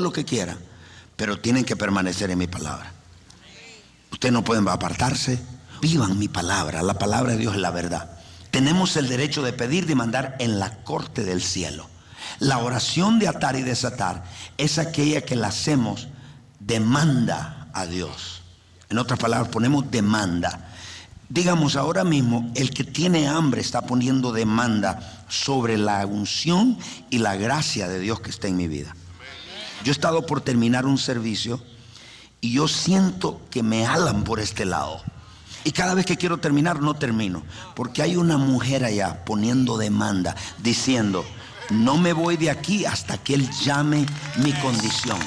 lo que quieran, pero tienen que permanecer en mi palabra. Ustedes no pueden apartarse. Vivan mi palabra. La palabra de Dios es la verdad. Tenemos el derecho de pedir, de mandar en la corte del cielo. La oración de atar y desatar es aquella que la hacemos demanda a Dios. En otras palabras, ponemos demanda. Digamos, ahora mismo el que tiene hambre está poniendo demanda sobre la unción y la gracia de Dios que está en mi vida. Yo he estado por terminar un servicio y yo siento que me jalan por este lado. Y cada vez que quiero terminar, no termino. Porque hay una mujer allá poniendo demanda, diciendo, no me voy de aquí hasta que Él llame mi condición.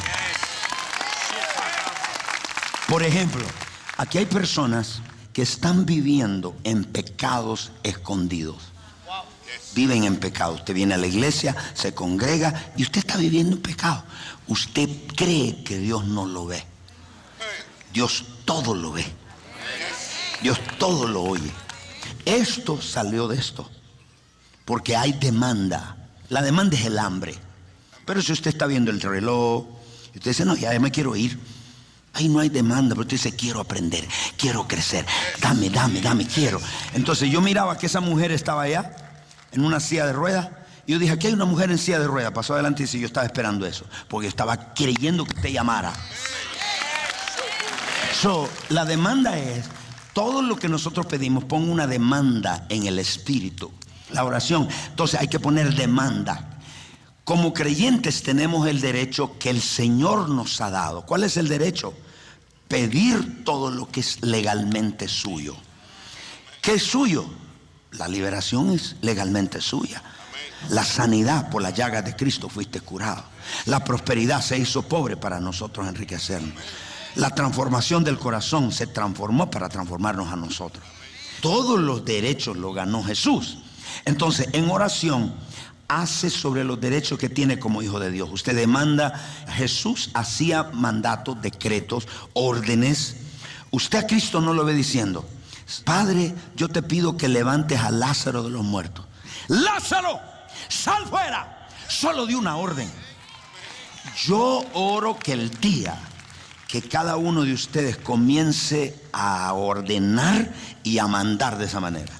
Por ejemplo, aquí hay personas que están viviendo en pecados escondidos. Viven en pecado. Usted viene a la iglesia, se congrega y usted está viviendo en pecado. Usted cree que Dios no lo ve. Dios todo lo ve. Dios todo lo oye. Esto salió de esto porque hay demanda. La demanda es el hambre. Pero si usted está viendo el reloj y usted dice, no, ya me quiero ir, ahí no hay demanda. Pero usted dice, quiero aprender, quiero crecer, dame, quiero. Entonces yo miraba que esa mujer estaba allá en una silla de ruedas y yo dije, aquí hay una mujer en silla de ruedas. Pasó adelante y dice, yo estaba esperando eso porque yo estaba creyendo que usted llamara. La demanda es todo lo que nosotros pedimos. Ponga una demanda en el espíritu. La oración, entonces hay que poner demanda. Como creyentes tenemos el derecho que el Señor nos ha dado. ¿Cuál es el derecho? Pedir todo lo que es legalmente suyo. ¿Qué es suyo? La liberación es legalmente suya. La sanidad, por las llagas de Cristo fuiste curado. La prosperidad se hizo pobre para nosotros enriquecernos. La transformación del corazón se transformó para transformarnos a nosotros. Todos los derechos los ganó Jesús. Entonces, en oración, hace sobre los derechos que tiene como hijo de Dios. Usted demanda. Jesús hacía mandatos, decretos, órdenes. Usted a Cristo no lo ve diciendo, Padre, yo te pido que levantes a Lázaro de los muertos. Lázaro, sal fuera. Solo dio una orden. Yo oro que el día que cada uno de ustedes comience a ordenar y a mandar de esa manera,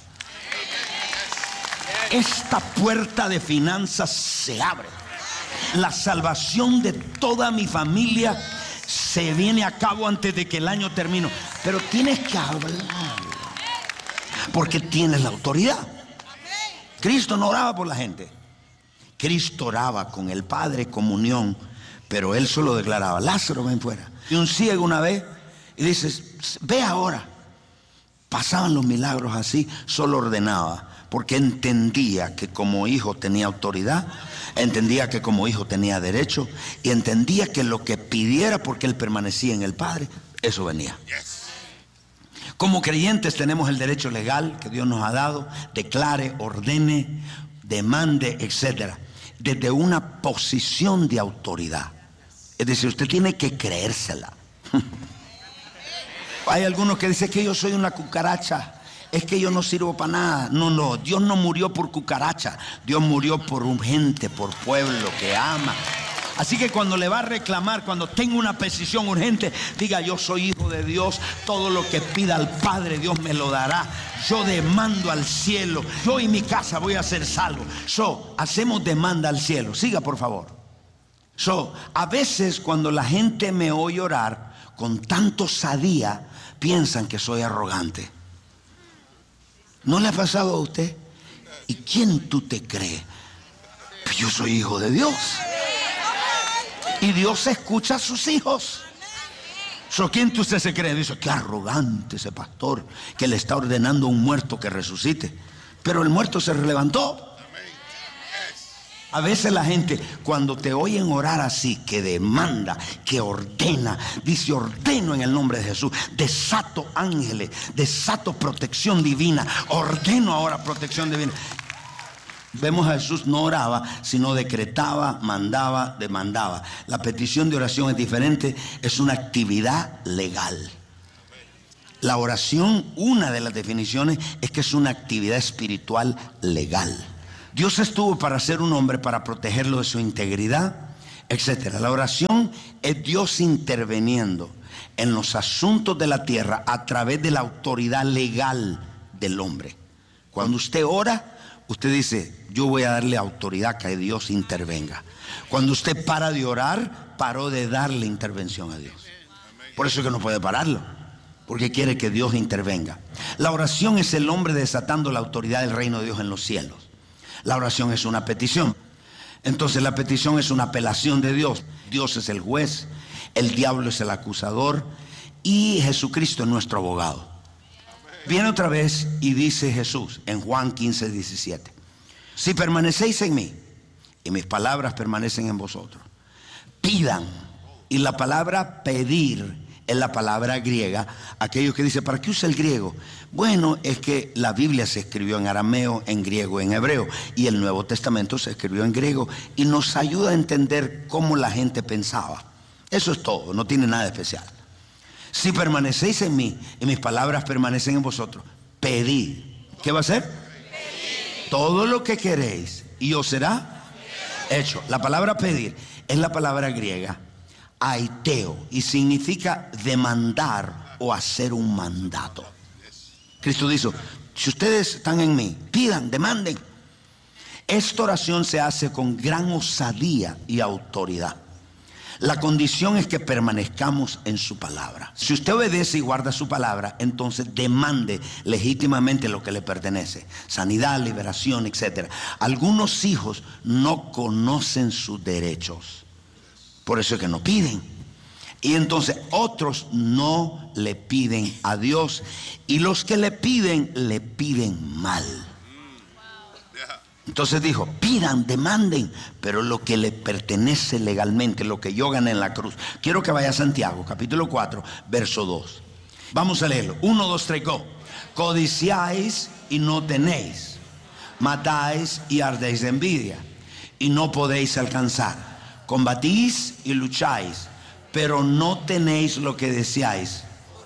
esta puerta de finanzas se abre. La salvación de toda mi familia se viene a cabo antes de que el año termine. Pero tienes que hablar, porque tienes la autoridad. Cristo no oraba por la gente. Cristo oraba con el Padre, comunión, pero Él solo declaraba, Lázaro, ven fuera. Y un ciego una vez, y dices, ve ahora. Pasaban los milagros así, solo ordenaba, porque entendía que como hijo tenía autoridad, entendía que como hijo tenía derecho, y entendía que lo que pidiera, porque él permanecía en el Padre, eso venía. Como creyentes tenemos el derecho legal que Dios nos ha dado, declare, ordene, demande, etc., desde una posición de autoridad. Es decir, usted tiene que creérsela. Hay algunos que dicen que yo soy una cucaracha, es que yo no sirvo para nada. No, Dios no murió por cucaracha, Dios murió por un gente, por pueblo que ama. Así que cuando le va a reclamar, cuando tenga una petición urgente, diga, yo soy hijo de Dios, todo lo que pida al Padre Dios me lo dará. Yo demando al cielo, yo y mi casa voy a ser salvo. Hacemos demanda al cielo. Siga, por favor. A veces cuando la gente me oye orar con tanto osadía, piensan que soy arrogante. ¿No le ha pasado a usted? ¿Y quién tú te crees? Pues yo soy hijo de Dios. Y Dios escucha a sus hijos. ¿Quién usted se cree? Dice, qué arrogante ese pastor que le está ordenando a un muerto que resucite. Pero el muerto se levantó. A veces la gente, cuando te oyen orar así, que demanda, que ordena, dice, ordeno en el nombre de Jesús, desato ángeles, desato protección divina, ordeno ahora protección divina. Vemos a Jesús no oraba, sino decretaba, mandaba, demandaba. La petición de oración es diferente, es una actividad legal. La oración, una de las definiciones es que es una actividad espiritual legal. Dios estuvo para ser un hombre, para protegerlo de su integridad, etcétera. La oración es Dios interviniendo en los asuntos de la tierra a través de la autoridad legal del hombre. Cuando usted ora, usted dice: yo voy a darle autoridad a que Dios intervenga. Cuando usted para de orar, paró de darle intervención a Dios. Por eso es que no puede pararlo, porque quiere que Dios intervenga. La oración es el hombre desatando la autoridad del reino de Dios en los cielos. La oración es una petición. Entonces la petición es una apelación de Dios. Dios es el juez, el diablo es el acusador y Jesucristo es nuestro abogado. Viene otra vez y dice Jesús en Juan 15:17: si permanecéis en mí y mis palabras permanecen en vosotros, pidan. Y la palabra pedir es la palabra griega. Aquellos que dicen: ¿para qué usa el griego? Bueno, es que la Biblia se escribió en arameo, en griego, en hebreo, y el Nuevo Testamento se escribió en griego, y nos ayuda a entender cómo la gente pensaba. Eso es todo, no tiene nada especial. Si permanecéis en mí y mis palabras permanecen en vosotros, pedid. ¿Qué va a hacer? Pedir. Todo lo que queréis y os será hecho. La palabra pedir es la palabra griega aiteo y significa demandar o hacer un mandato. Cristo dijo: si ustedes están en mí, pidan, demanden. Esta oración se hace con gran osadía y autoridad. La condición es que permanezcamos en su palabra. Si usted obedece y guarda su palabra, entonces demande legítimamente lo que le pertenece: sanidad, liberación, etc. Algunos hijos no conocen sus derechos, por eso es que no piden. Y entonces otros no le piden a Dios, y los que le piden mal. Entonces dijo: pidan, demanden, pero lo que le pertenece legalmente, lo que yo gané en la cruz. Quiero que vaya a Santiago, capítulo 4, verso 2. Vamos a leerlo. 1, 2, 3, go. Codiciáis y no tenéis, matáis y ardéis de envidia, y no podéis alcanzar. Combatís y lucháis, pero no tenéis lo que deseáis.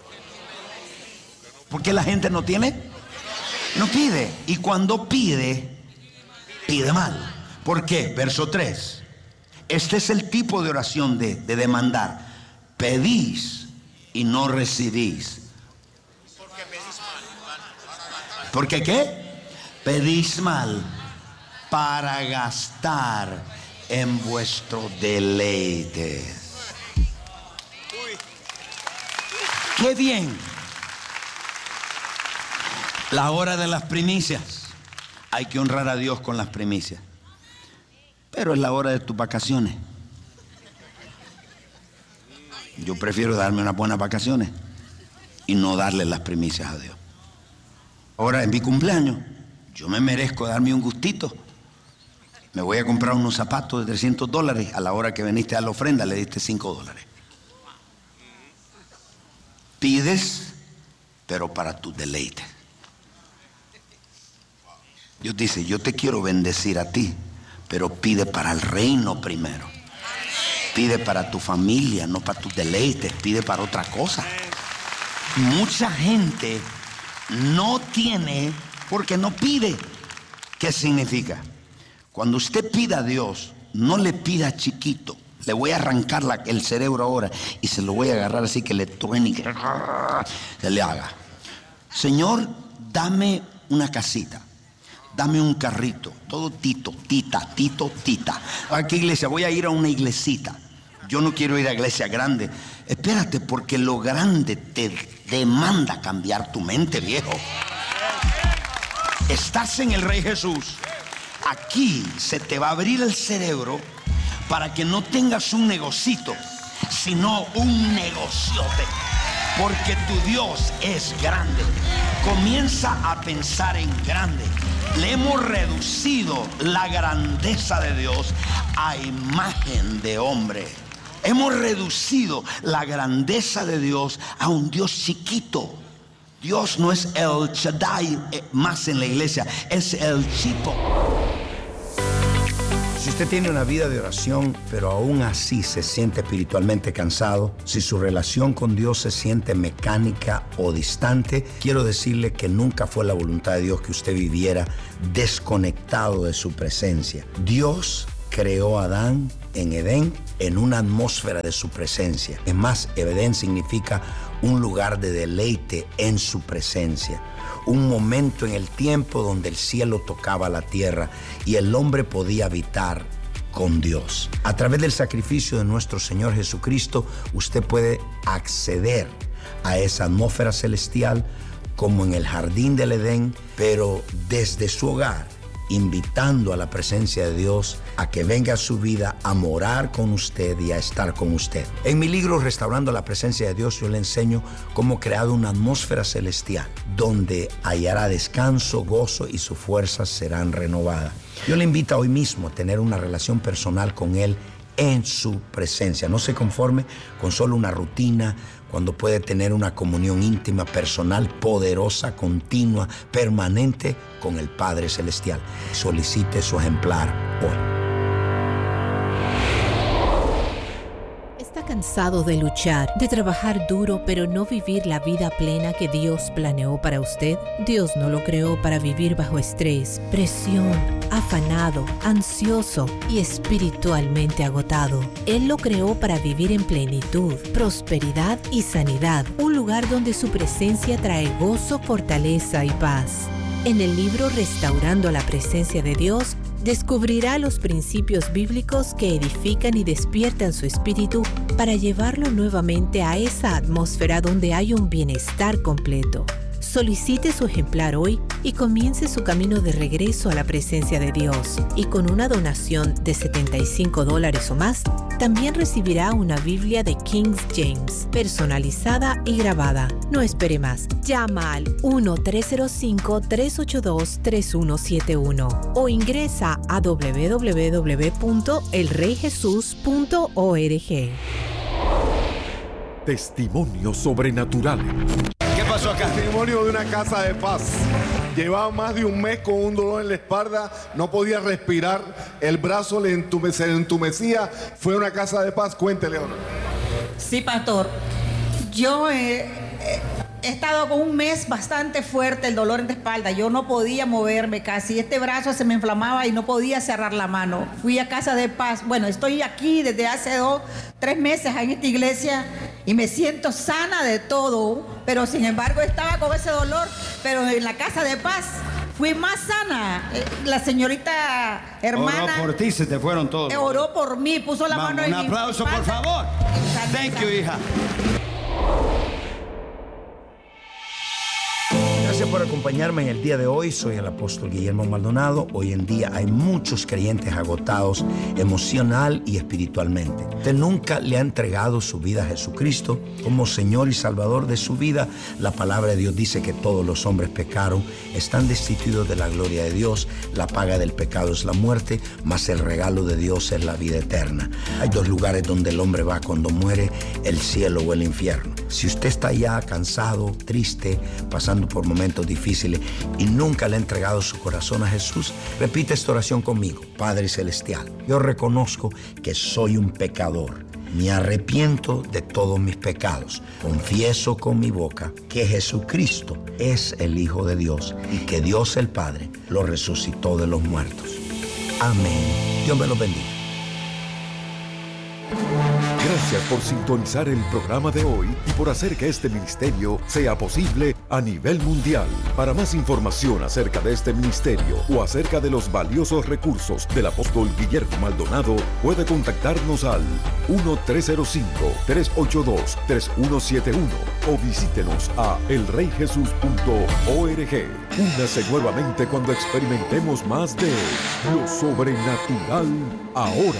¿Por qué la gente no tiene? No pide. Y cuando pide, pide mal. ¿Por qué? Verso 3. Este es el tipo de oración de demandar. Pedís y no recibís. ¿Por qué qué? Pedís mal para gastar en vuestro deleite. ¡Qué bien! La hora de las primicias. Hay que honrar a Dios con las primicias. Pero es la hora de tus vacaciones. Yo prefiero darme unas buenas vacaciones y no darle las primicias a Dios. Ahora, en mi cumpleaños, yo me merezco darme un gustito. Me voy a comprar unos zapatos de $300. A la hora que viniste a la ofrenda le diste $5. Pides, pero para tu deleite. Dios dice: yo te quiero bendecir a ti, pero pide para el reino primero. Pide para tu familia, no para tus deleites. Pide para otra cosa. Mucha gente no tiene porque no pide. ¿Qué significa? Cuando usted pida a Dios, no le pida chiquito. Le voy a arrancar el cerebro ahora y se lo voy a agarrar así que le truene y que se le haga. Señor, dame una casita, dame un carrito, todo tito, tita. ¿A qué iglesia? Voy a ir a una iglesita. Yo no quiero ir a iglesia grande. Espérate, porque lo grande te demanda cambiar tu mente, viejo. Estás en el Rey Jesús. Aquí se te va a abrir el cerebro para que no tengas un negocito, sino un negociote. Porque tu Dios es grande. Comienza a pensar en grande. Le hemos reducido la grandeza de Dios a imagen de hombre. Hemos reducido la grandeza de Dios a un Dios chiquito. Dios no es el Shaddai más en la iglesia, es el Chipo. Si usted tiene una vida de oración, pero aún así se siente espiritualmente cansado, si su relación con Dios se siente mecánica o distante, quiero decirle que nunca fue la voluntad de Dios que usted viviera desconectado de su presencia. Dios creó a Adán en Edén en una atmósfera de su presencia. Es más, Edén significa un lugar de deleite en su presencia. Un momento en el tiempo donde el cielo tocaba la tierra y el hombre podía habitar con Dios. A través del sacrificio de nuestro Señor Jesucristo, usted puede acceder a esa atmósfera celestial como en el jardín del Edén, pero desde su hogar, invitando a la presencia de Dios a que venga a su vida a morar con usted y a estar con usted. En mi libro Restaurando la Presencia de Dios, yo le enseño cómo crear una atmósfera celestial donde hallará descanso, gozo y sus fuerzas serán renovadas. Yo le invito hoy mismo a tener una relación personal con Él en su presencia. No se conforme con solo una rutina, cuando puede tener una comunión íntima, personal, poderosa, continua, permanente con el Padre Celestial. Solicite su ejemplar hoy. ¿Está cansado de luchar, de trabajar duro, pero no vivir la vida plena que Dios planeó para usted? Dios no lo creó para vivir bajo estrés, presión, afanado, ansioso y espiritualmente agotado. Él lo creó para vivir en plenitud, prosperidad y sanidad, un lugar donde su presencia trae gozo, fortaleza y paz. En el libro Restaurando la Presencia de Dios, descubrirá los principios bíblicos que edifican y despiertan su espíritu para llevarlo nuevamente a esa atmósfera donde hay un bienestar completo. Solicite su ejemplar hoy y comience su camino de regreso a la presencia de Dios. Y con una donación de $75 o más, también recibirá una Biblia de King James, personalizada y grabada. No espere más. Llama al 1-305-382-3171 o ingresa a www.elreyjesus.org. Testimonios sobrenaturales. ¿Qué pasó acá? Testimonio de una casa de paz. Llevaba más de un mes con un dolor en la espalda, no podía respirar, el brazo se le entumecía. Fue a una casa de paz. Cuéntele, Leonor. Sí, pastor. Yo he estado con un mes bastante fuerte, el dolor en la espalda. Yo no podía moverme casi. Este brazo se me inflamaba y no podía cerrar la mano. Fui a casa de paz. Bueno, estoy aquí desde hace 3 meses en esta iglesia y me siento sana de todo, pero sin embargo estaba con ese dolor. Pero en la casa de paz fui más sana. La señorita hermana oró por ti, se te fueron todos. Oró por mí, puso la mano en mi espalda. Un aplauso, por favor. Thank you, hija. Gracias por acompañarme en el día de hoy. Soy el apóstol Guillermo Maldonado. Hoy en día hay muchos creyentes agotados emocional y espiritualmente. Usted nunca le ha entregado su vida a Jesucristo como Señor y Salvador de su vida. La palabra de Dios dice que todos los hombres pecaron, están destituidos de la gloria de Dios. La paga del pecado es la muerte, mas el regalo de Dios es la vida eterna. Hay 2 lugares donde el hombre va cuando muere: el cielo o el infierno. Si usted está ya cansado, triste, pasando por momentos difíciles y nunca le ha entregado su corazón a Jesús, repite esta oración conmigo. Padre Celestial, yo reconozco que soy un pecador. Me arrepiento de todos mis pecados. Confieso con mi boca que Jesucristo es el Hijo de Dios y que Dios el Padre lo resucitó de los muertos. Amén. Dios me lo bendiga. Gracias por sintonizar el programa de hoy y por hacer que este ministerio sea posible a nivel mundial. Para más información acerca de este ministerio o acerca de los valiosos recursos del apóstol Guillermo Maldonado, puede contactarnos al 1-305-382-3171 o visítenos a elreyjesus.org. Únase nuevamente cuando experimentemos más de lo sobrenatural ahora.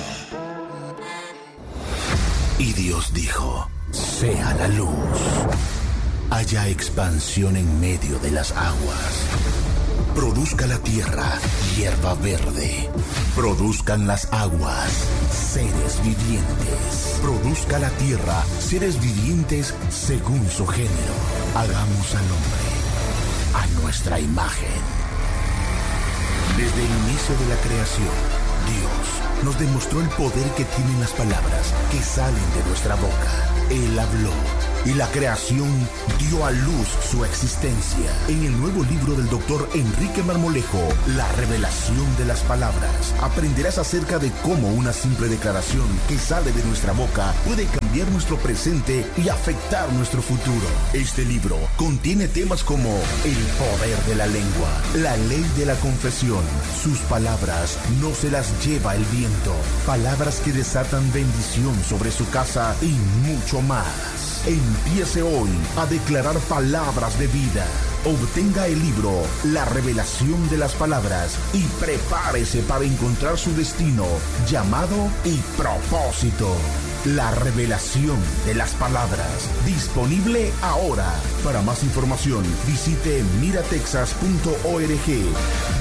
Y Dios dijo: sea la luz. Haya expansión en medio de las aguas. Produzca la tierra hierba verde. Produzcan las aguas seres vivientes. Produzca la tierra seres vivientes según su género. Hagamos al hombre a nuestra imagen. Desde el inicio de la creación, Dios nos demostró el poder que tienen las palabras que salen de nuestra boca. Él habló y la creación dio a luz su existencia. En el nuevo libro del Dr. Enrique Marmolejo, La revelación de las palabras, aprenderás acerca de cómo una simple declaración que sale de nuestra boca puede cambiar nuestro presente y afectar nuestro futuro. Este libro contiene temas como el poder de la lengua, la ley de la confesión, sus palabras no se las lleva el viento, palabras que desatan bendición sobre su casa y mucho más. Empiece hoy a declarar palabras de vida. Obtenga el libro La revelación de las palabras y prepárese para encontrar su destino, llamado y propósito. La revelación de las palabras. Disponible ahora. Para más información, visite miratexas.org.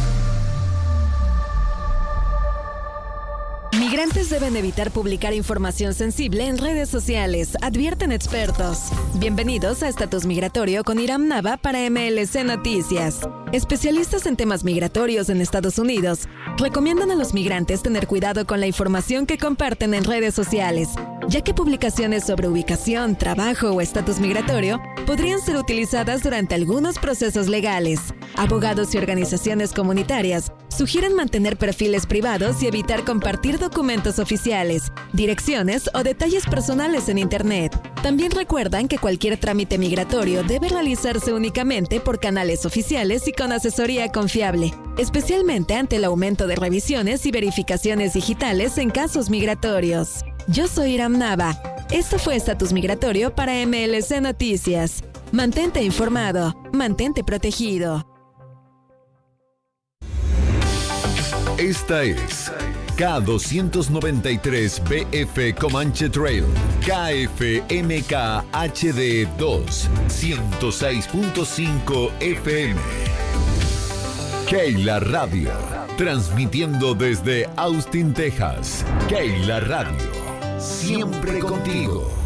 Migrantes deben evitar publicar información sensible en redes sociales, advierten expertos. Bienvenidos a Estatus Migratorio con Iram Nava para MLC Noticias. Especialistas en temas migratorios en Estados Unidos recomiendan a los migrantes tener cuidado con la información que comparten en redes sociales, ya que publicaciones sobre ubicación, trabajo o estatus migratorio podrían ser utilizadas durante algunos procesos legales. Abogados y organizaciones comunitarias sugieren mantener perfiles privados y evitar compartir documentos oficiales, direcciones o detalles personales en Internet. También recuerdan que cualquier trámite migratorio debe realizarse únicamente por canales oficiales y con asesoría confiable, especialmente ante el aumento de revisiones y verificaciones digitales en casos migratorios. Yo soy Iram Nava. Esto fue Estatus Migratorio para MLC Noticias. Mantente informado, mantente protegido. Esta es K293BF Comanche Trail, KFMK HD 2, 106.5 FM. Keila Radio, transmitiendo desde Austin, Texas. Keila Radio, siempre contigo.